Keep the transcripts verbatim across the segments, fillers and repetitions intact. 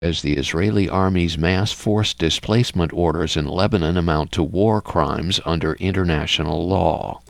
as the Israeli army's mass forced displacement orders in Lebanon amount to war crimes under international law.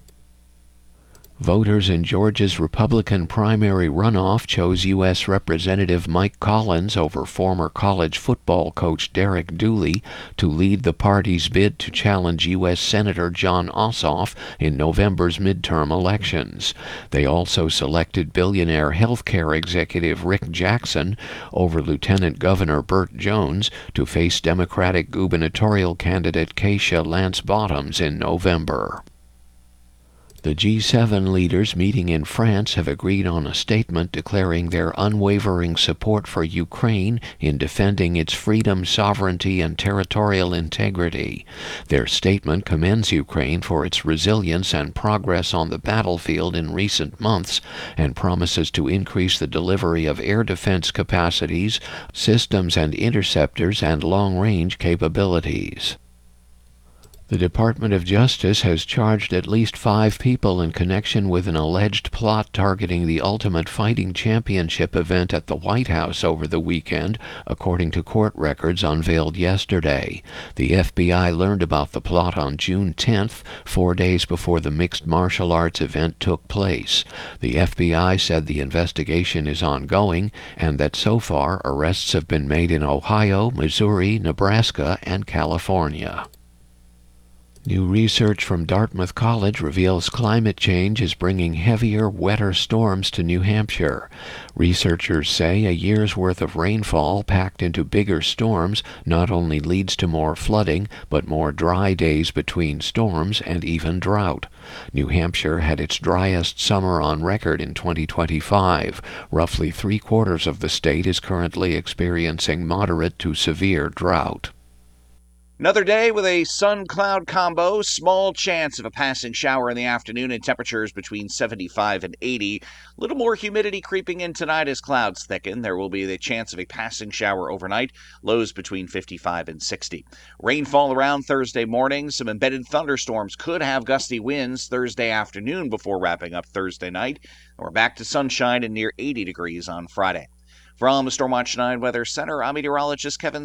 Voters in Georgia's Republican primary runoff chose U S Representative Mike Collins over former college football coach Derek Dooley to lead the party's bid to challenge U S Senator Jon Ossoff in November's midterm elections. They also selected billionaire healthcare executive Rick Jackson over Lieutenant Governor Burt Jones to face Democratic gubernatorial candidate Keisha Lance Bottoms in November. The G seven leaders meeting in France have agreed on a statement declaring their unwavering support for Ukraine in defending its freedom, sovereignty, and territorial integrity. Their statement commends Ukraine for its resilience and progress on the battlefield in recent months and promises to increase the delivery of air defense capacities, systems and interceptors, and long-range capabilities. The Department of Justice has charged at least five people in connection with an alleged plot targeting the Ultimate Fighting Championship event at the White House over the weekend, according to court records unveiled yesterday. The F B I learned about the plot on June tenth, four days before the mixed martial arts event took place. The F B I said the investigation is ongoing and that so far arrests have been made in Ohio, Missouri, Nebraska, and California. New research from Dartmouth College reveals climate change is bringing heavier, wetter storms to New Hampshire. Researchers say a year's worth of rainfall packed into bigger storms not only leads to more flooding, but more dry days between storms and even drought. New Hampshire had its driest summer on record in twenty twenty-five. Roughly three-quarters of the state is currently experiencing moderate to severe drought. Another day with a sun-cloud combo, small chance of a passing shower in the afternoon and temperatures between seventy-five and eighty. A little more humidity creeping in tonight as clouds thicken. There will be the chance of a passing shower overnight, lows between fifty-five and sixty. Rainfall around Thursday morning. Some embedded thunderstorms could have gusty winds Thursday afternoon before wrapping up Thursday night. And we're back to sunshine and near eighty degrees on Friday. From the Stormwatch nine Weather Center, I'm meteorologist Kevin